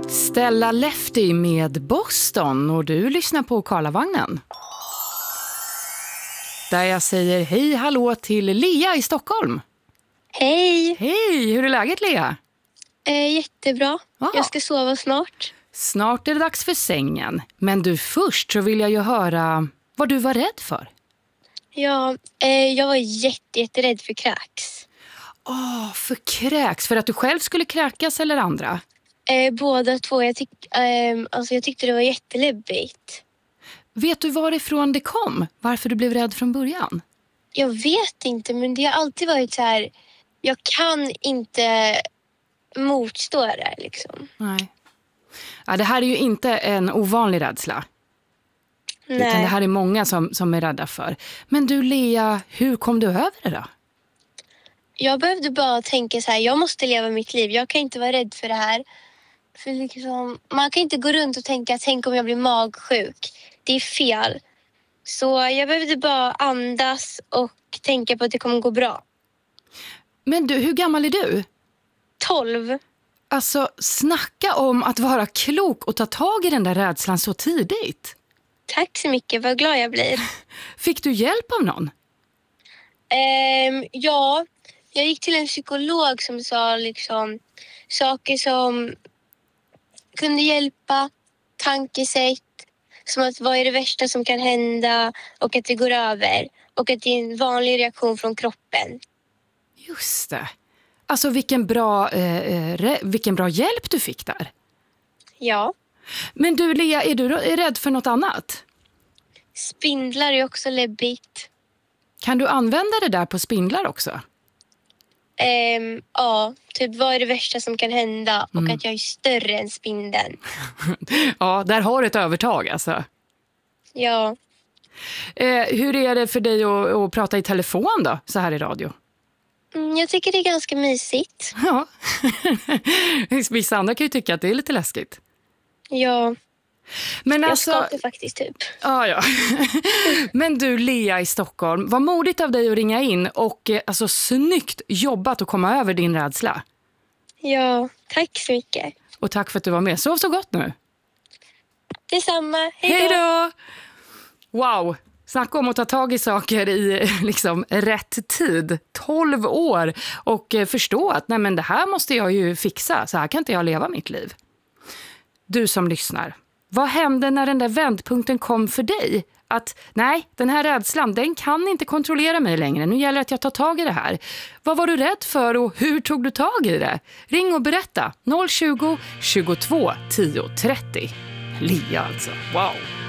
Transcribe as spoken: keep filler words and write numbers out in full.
Stella Lefty med Boston och du lyssnar på Karlavagnen. Där jag säger hej hallå till Lea i Stockholm. Hej! Hej, hur är läget Lea? Eh, jättebra. Aha. Jag ska sova snart. Snart är det dags för sängen. Men du, först så vill jag ju höra vad du var rädd för. Ja, eh, jag var jätte, jätterädd för kräks. Åh, för kräks. För att du själv skulle kräkas eller andra? Eh, båda två. Jag, tyck, eh, alltså jag tyckte det var jätteläbbigt. Vet du varifrån det kom? Varför du blev rädd från början? Jag vet inte, men det har alltid varit så här. Jag kan inte motstå det liksom. Nej. Ja, det här är ju inte en ovanlig rädsla. Nej. Utan det här är många som, som är rädda för. Men du Lea, hur kom du över det då? Jag behövde bara tänka så här. Jag måste leva mitt liv. Jag kan inte vara rädd för det här. För liksom, man kan inte gå runt och tänka, tänk om jag blir magsjuk. Det är fel. Så jag behövde bara andas och tänka på att det kommer gå bra. Men du, hur gammal är du? tolv. Alltså, snacka om att vara klok och ta tag i den där rädslan så tidigt. Tack så mycket, vad glad jag blir. Fick du hjälp av någon? Ehm, ja, jag gick till en psykolog som sa liksom saker som kunde hjälpa, tankesätt. Som att vad är det värsta som kan hända och att det går över. Och att det är en vanlig reaktion från kroppen. Just det. Alltså vilken bra, eh, re, vilken bra hjälp du fick där. Ja. Men du Lea, är du är rädd för något annat? Spindlar är också läbbigt. Kan du använda det där på spindlar också? Um, ja, typ vad är det värsta som kan hända och Mm. att jag är större än spindeln. Ja, där har du ett övertag alltså. Ja. Eh, hur är det för dig att, att prata i telefon då, så här i radio? Mm, jag tycker det är ganska mysigt. Ja, vissa andra kan ju tycka att det är lite läskigt. Ja, Men jag alltså, skakar faktiskt typ. ja, ja. Men du Lea i Stockholm, vad modigt av dig att ringa in och eh, alltså snyggt jobbat att komma över din rädsla. Ja, tack så mycket. Och tack för att du var med. Sov så gott nu. Detsamma, hej då. Hej då! Wow, snacka om att ta tag i saker i liksom rätt tid. tolv år och eh, förstå att nej, men det här måste jag ju fixa. Så här kan inte jag leva mitt liv. Du som lyssnar, vad hände när den där vändpunkten kom för dig? Att nej, den här rädslan, den kan inte kontrollera mig längre. Nu gäller det att jag tar tag i det här. Vad var du rädd för och hur tog du tag i det? Ring och berätta. noll tjugo, tjugotvå, tio trettio. Lea alltså, wow.